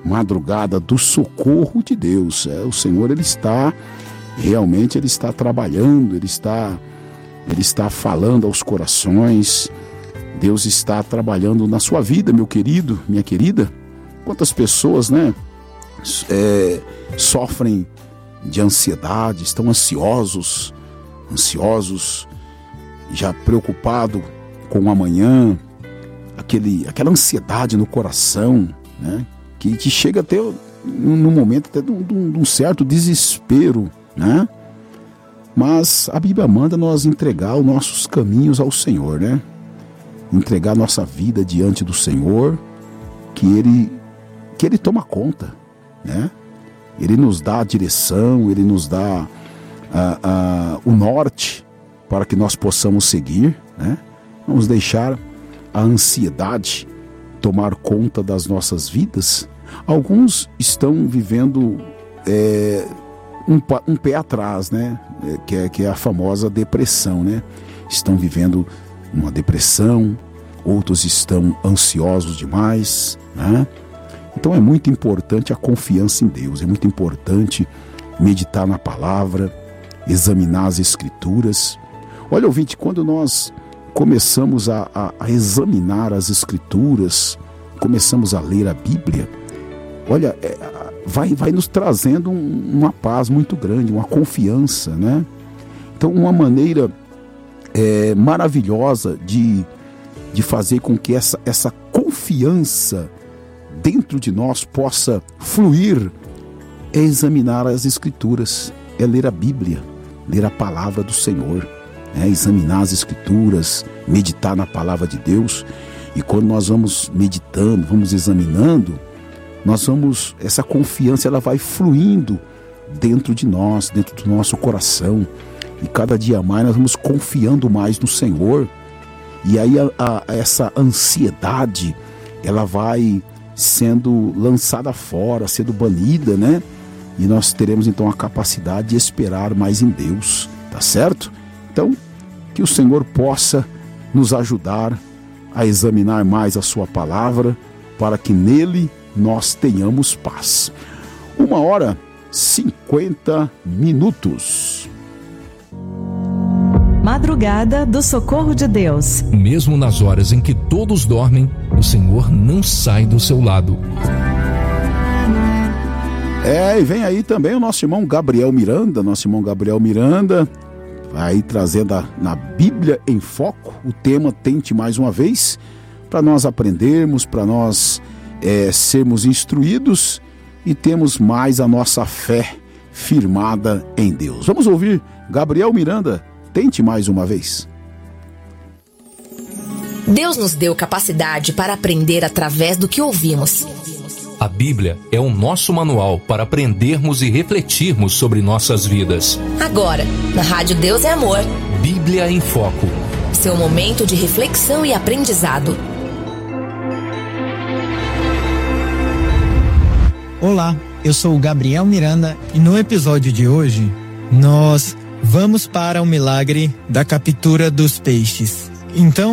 madrugada do socorro de Deus. O Senhor, Ele está trabalhando, Ele está falando aos corações. Deus está trabalhando na sua vida, meu querido, minha querida. Quantas pessoas, sofrem de ansiedade, estão ansiosos, já preocupado com o amanhã, aquela ansiedade no coração, né? Que chega até no momento até de um certo desespero, né? Mas a Bíblia manda nós entregar os nossos caminhos ao Senhor, né? Entregar nossa vida diante do Senhor, que Ele toma conta, né? Ele nos dá a direção, Ele nos dá o norte para que nós possamos seguir, né? Vamos deixar a ansiedade tomar conta das nossas vidas. Alguns estão vivendo um pé atrás, né? Que é a famosa depressão, né? Estão vivendo uma depressão, outros estão ansiosos demais, né? Então é muito importante a confiança em Deus, é muito importante meditar na palavra, examinar as Escrituras. Olha, ouvinte, quando nós começamos a examinar as Escrituras, começamos a ler a Bíblia, olha, vai nos trazendo uma paz muito grande, uma confiança, né? Então, uma maneira maravilhosa de fazer com que essa confiança dentro de nós possa fluir é examinar as Escrituras, é ler a Bíblia, ler a palavra do Senhor, examinar as Escrituras, meditar na palavra de Deus. E quando nós vamos meditando, vamos examinando, essa confiança ela vai fluindo dentro de nós, dentro do nosso coração. E cada dia mais nós vamos confiando mais no Senhor. E aí essa ansiedade, ela vai sendo lançada fora, sendo banida, né? E nós teremos então a capacidade de esperar mais em Deus, tá certo? Então, que o Senhor possa nos ajudar a examinar mais a sua palavra, para que nele nós tenhamos paz. 1h50. Madrugada do Socorro de Deus. Mesmo nas horas em que todos dormem, o Senhor não sai do seu lado. E vem aí também o nosso irmão Gabriel Miranda, vai trazendo na Bíblia em Foco, o tema Tente Mais Uma Vez, para nós aprendermos, para nós sermos instruídos e termos mais a nossa fé firmada em Deus. Vamos ouvir Gabriel Miranda, Tente Mais Uma Vez. Deus nos deu capacidade para aprender através do que ouvimos. A Bíblia é o nosso manual para aprendermos e refletirmos sobre nossas vidas. Agora, na Rádio Deus é Amor. Bíblia em Foco. Seu momento de reflexão e aprendizado. Olá, eu sou o Gabriel Miranda e no episódio de hoje nós vamos para o milagre da captura dos peixes. Então,